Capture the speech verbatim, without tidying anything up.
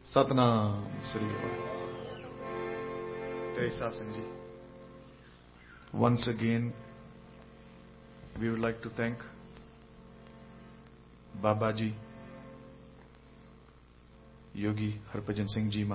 Satnam Sri Teresa Singh. Once again, we would like to thank Babaji, Yogi Harbhajan Singh Ji